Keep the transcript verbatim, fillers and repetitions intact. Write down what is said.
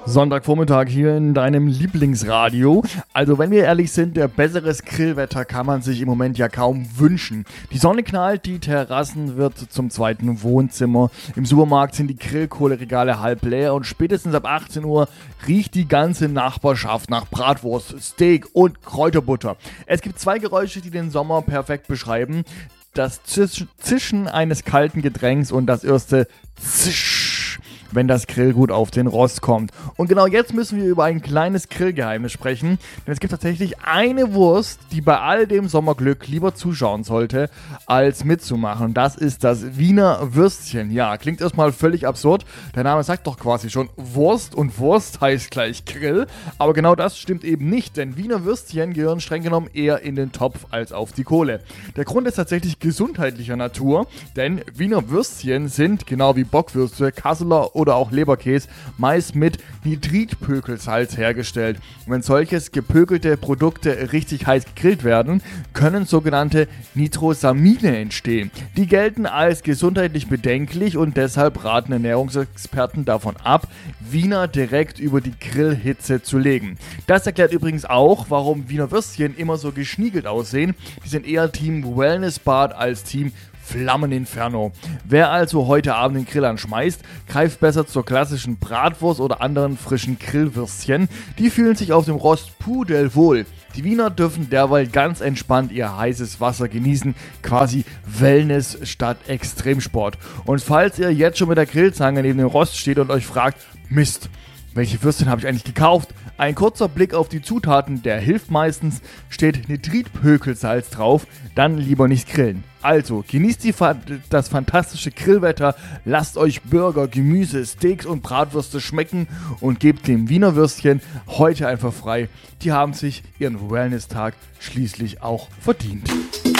Sonntagvormittag hier in deinem Lieblingsradio. Also wenn wir ehrlich sind, der besseres Grillwetter kann man sich im Moment ja kaum wünschen. Die Sonne knallt, die Terrassen wird zum zweiten Wohnzimmer. Im Supermarkt sind die Grillkohleregale halb leer und spätestens ab achtzehn Uhr riecht die ganze Nachbarschaft nach Bratwurst, Steak und Kräuterbutter. Es gibt zwei Geräusche, die den Sommer perfekt beschreiben. Das Zischen eines kalten Getränks und das erste Zisch, wenn das Grillgut auf den Rost kommt. Und genau jetzt müssen wir über ein kleines Grillgeheimnis sprechen, denn es gibt tatsächlich eine Wurst, die bei all dem Sommerglück lieber zuschauen sollte, als mitzumachen. Und das ist das Wiener Würstchen. Ja, klingt erstmal völlig absurd. Der Name sagt doch quasi schon Wurst und Wurst heißt gleich Grill. Aber genau das stimmt eben nicht, denn Wiener Würstchen gehören streng genommen eher in den Topf als auf die Kohle. Der Grund ist tatsächlich gesundheitlicher Natur, denn Wiener Würstchen sind, genau wie Bockwürste, Kasseler oder auch Leberkäse, meist mit Nitritpökelsalz hergestellt. Und wenn solches gepökelte Produkte richtig heiß gegrillt werden, können sogenannte Nitrosamine entstehen. Die gelten als gesundheitlich bedenklich und deshalb raten Ernährungsexperten davon ab, Wiener direkt über die Grillhitze zu legen. Das erklärt übrigens auch, warum Wiener Würstchen immer so geschniegelt aussehen. Die sind eher Team Wellnessbad als Team Flammeninferno. Wer also heute Abend den Grill anschmeißt, greift besser zur klassischen Bratwurst oder anderen frischen Grillwürstchen. Die fühlen sich auf dem Rost pudelwohl. Die Wiener dürfen derweil ganz entspannt ihr heißes Wasser genießen, quasi Wellness statt Extremsport. Und falls ihr jetzt schon mit der Grillzange neben dem Rost steht und euch fragt, Mist, welche Würstchen habe ich eigentlich gekauft? Ein kurzer Blick auf die Zutaten, der hilft meistens. Steht Nitritpökelsalz drauf, dann lieber nicht grillen. Also, genießt die, das fantastische Grillwetter, lasst euch Burger, Gemüse, Steaks und Bratwürste schmecken und gebt dem Wiener Würstchen heute einfach frei. Die haben sich ihren Wellness-Tag schließlich auch verdient.